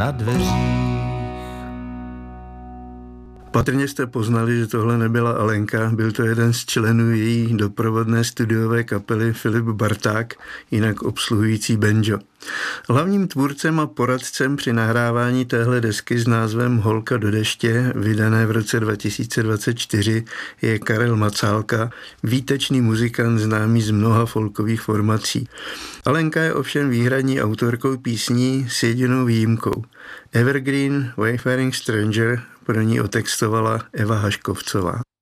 na dveřích. Patrně jste poznali, že tohle nebyla Alenka, byl to jeden z členů její doprovodné studiové kapely Filip Barták, jinak obsluhující banjo. Hlavním tvůrcem a poradcem při nahrávání téhle desky s názvem Holka do deště, vydané v roce 2024, je Karel Macálka, výtečný muzikant známý z mnoha folkových formací. Alenka je ovšem výhradní autorkou písní s jedinou výjimkou. Evergreen Wayfaring Stranger pro ní otextovala Eva Haškovcová.